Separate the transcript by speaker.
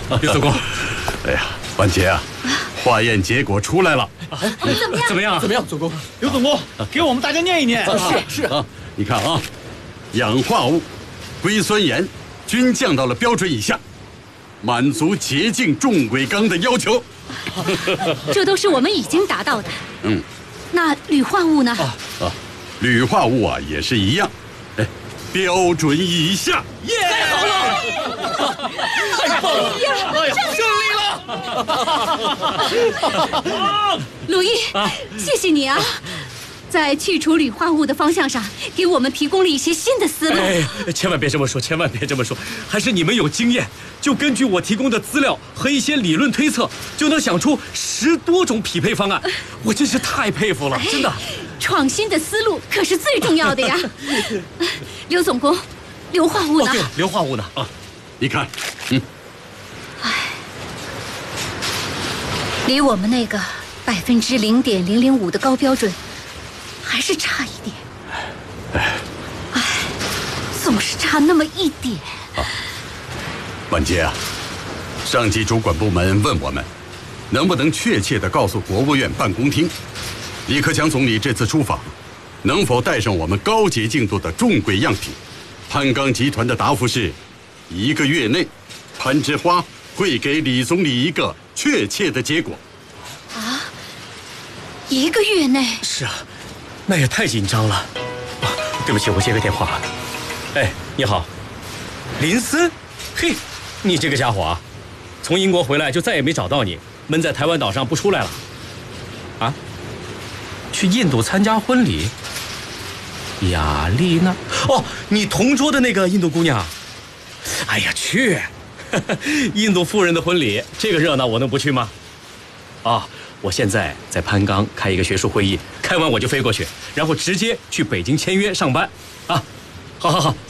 Speaker 1: 刘总工，
Speaker 2: 哎呀，万杰啊，化验结果出来了。
Speaker 1: 怎么样？
Speaker 3: 怎么样，总工？
Speaker 4: 刘总工，给我们大家念一念。
Speaker 3: 是
Speaker 2: 啊，你看啊，氧化物、硅酸盐均降到了标准以下，满足洁净重轨钢的要求。
Speaker 5: 这都是我们已经达到的。那铝化物呢？
Speaker 2: 铝化物啊也是一样，标准以下。
Speaker 3: 太好了，太棒了！哎呀，胜利了！
Speaker 5: 鲁伊，谢谢你啊，在去除铝化物的方向上，给我们提供了一些新的思路。
Speaker 1: 千万别这么说，千万别这么说，还是你们有经验，就根据我提供的资料和一些理论推测，就能想出10多种匹配方案，我真是太佩服了，真的。
Speaker 5: 创新的思路可是最重要的呀。刘总工，硫化物呢？
Speaker 1: 对，硫化物呢？
Speaker 2: 你看，
Speaker 5: 离我们那个0.005%的高标准还是差一点。总是差那么一点。
Speaker 2: 万杰啊，上级主管部门问我们，能不能确切地告诉国务院办公厅，李克强总理这次出访能否带上我们高洁净度的重轨样品？潘钢集团的答复是，1个月内，潘之花会给李总理一个确切的结果。
Speaker 5: 1个月内？
Speaker 1: 是啊，那也太紧张了。对不起，我接个电话。哎，你好，林森。嘿，你这个家伙啊，从英国回来就再也没找到你，闷在台湾岛上不出来了。啊？去印度参加婚礼？雅丽娜？哦，你同桌的那个印度姑娘。哎呀，去！印度夫人的婚礼，这个热闹我能不去吗？我现在在潘钢开一个学术会议，开完我就飞过去，然后直接去北京签约上班。好。